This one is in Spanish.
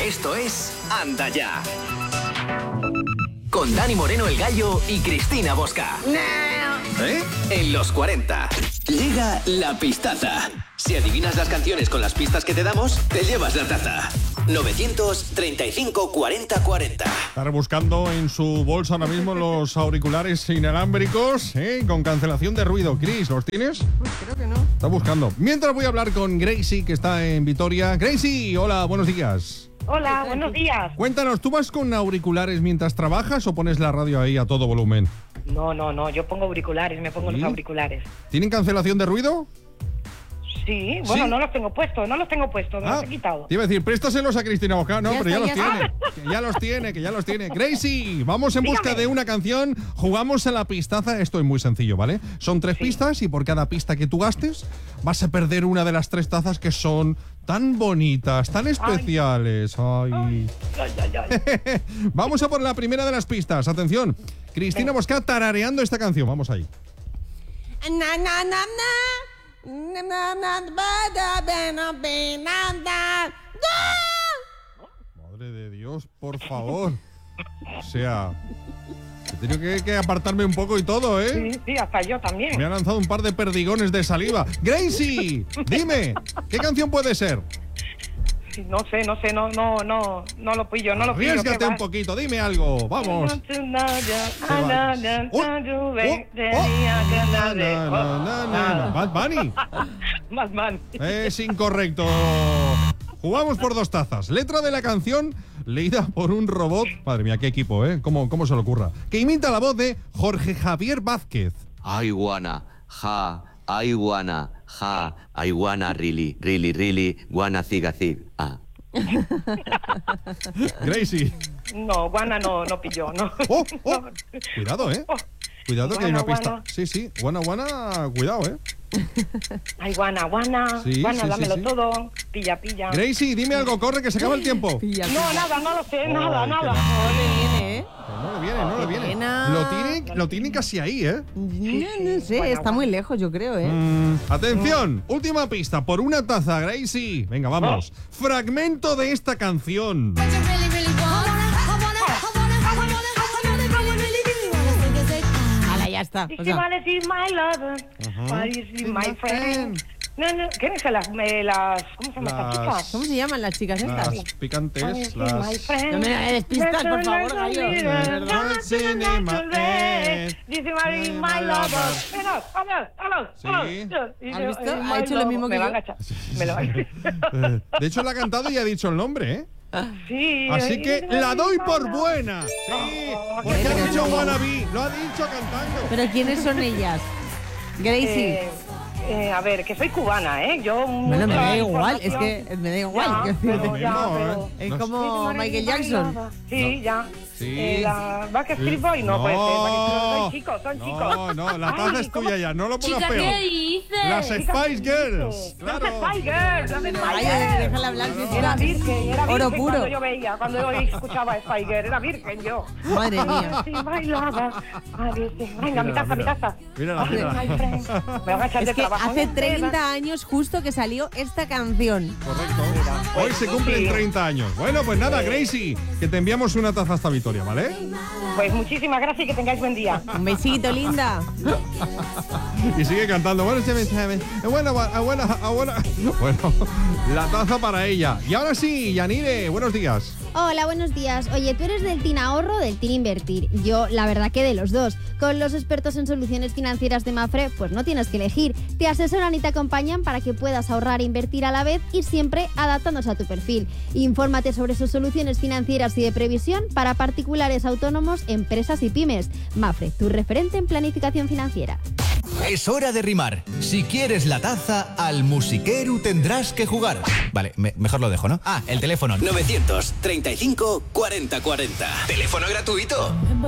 Esto es Anda Ya. Con Dani Moreno el Gallo y Cristina Bosca. En los 40. Llega la pistaza. Si adivinas las canciones con las pistas que te damos, te llevas la taza. 935 40 40. Estar buscando en su bolsa ahora mismo los auriculares inalámbricos, con cancelación de ruido. Chris, ¿los tienes? Pues creo que no. Está buscando. Mientras voy a hablar con Gracie, que está en Vitoria. Gracie, hola, buenos días. Hola, buenos días. Cuéntanos, ¿tú vas con auriculares mientras trabajas o pones la radio ahí a todo volumen? No, yo pongo auriculares, me pongo los auriculares. ¿Tienen cancelación de ruido? Sí, bueno, ¿Sí? no los tengo puestos, me los he quitado. Te iba a decir, préstaselos a Cristina Bosca. No, Ya pero está, ya los tiene. Que ya los tiene. Gracie, vamos en busca de una canción. Jugamos a la pistaza. Esto es muy sencillo, ¿vale? Son 3 pistas y por cada pista que tú gastes vas a perder una de las 3 tazas que son tan bonitas, tan especiales. Ay. Vamos a por la primera de las pistas. Atención, Cristina Bosca tarareando esta canción. Vamos ahí. Na, na, na, na. Madre de Dios, por favor. O sea, he tenido que apartarme un poco y todo, ¿eh? Sí, hasta yo también. Me ha lanzado un par de perdigones de saliva. Gracie, dime, ¿qué canción puede ser? No sé, no lo pillo, no lo pillo. Arriésgate un poquito, dime algo, vamos. Bad Bunny. Bad Bunny. Es incorrecto. Jugamos por 2 tazas. Letra de la canción leída por un robot. Madre mía, qué equipo, ¿eh? ¿Cómo se le ocurra? Que imita la voz de Jorge Javier Vázquez. I wanna, I wanna, I wanna really, wanna zig. Gracie. No, guana no pillo, no. Oh. Cuidado, ¿eh? Cuidado que hay una pista. Guana. Sí. Guana, cuidado, ¿eh? Ay, guana, Sí, dámelo sí. todo. Pilla. Gracie, dime algo, corre, que se acaba el tiempo. No, nada, no lo sé, nada. No le viene, ¿eh? No le viene. Pena. Lo tiene casi ahí, ¿eh? No sé, está muy lejos, yo creo, ¿eh? Atención, última pista, por una taza, Gracie. Venga, vamos. Fragmento de esta canción. Hala, ya está. If you wanna see my lover, wanna see my friend. No, ¿quiénes son las ¿cómo se llaman estas chicas? ¿Cómo se llaman las chicas estas? Las picantes, My las... friend. No me despistas, por favor, Gallo. Dice my lover. Sí. ¿Has visto? Ha hecho lo mismo que yo. Me lo va a agachar. De hecho, la ha cantado y ha dicho el nombre, ¿eh? Sí. Así que la doy por buena. Sí, porque ha dicho wannabe, lo ha dicho cantando. ¿Pero quiénes son ellas? Gracie. A ver, que soy cubana, ¿eh? Yo Bueno, me da igual, es que me da igual. Ya, pero Es como Michael Jackson. Sí, ya. Sí. La Backstreet Boys no puede ser. Son chicos. No, la taza es tuya ya, no lo pongas Chica, peor. ¿qué dices? Las Spice Girls, Las claro. Spice Girls, las Spice Ay, Girls. déjala hablar, si es Era virgen oro puro. cuando yo veía, cuando yo escuchaba a Spice Girls, era virgen yo. Madre mía. Sí, bailaba. Venga, mi taza. Mírala. Me voy a agachar de Es que trabajo. hace 30 años justo que salió esta canción. Correcto. Hoy se cumplen 30 años. Bueno, pues nada, Gracie, que te enviamos una taza hasta Vitoria, ¿vale? Pues muchísimas gracias y que tengáis buen día. Un besito, linda. Y sigue cantando. Bueno, la taza para ella. Y ahora sí, Yanire, buenos días. Hola, buenos días. Oye, ¿tú eres del TIN ahorro o del TIN invertir? Yo, la verdad que de los dos. Con los expertos en soluciones financieras de Mapfre, pues no tienes que elegir. Te asesoran y te acompañan para que puedas ahorrar e invertir a la vez y siempre adaptándose a tu perfil. Infórmate sobre sus soluciones financieras y de previsión para particulares, autónomos, empresas y pymes. Mapfre, tu referente en planificación financiera. Es hora de rimar. Si quieres la taza, al musiquero tendrás que jugar. Vale, mejor lo dejo, ¿no? El teléfono. 935 40 40. Teléfono gratuito.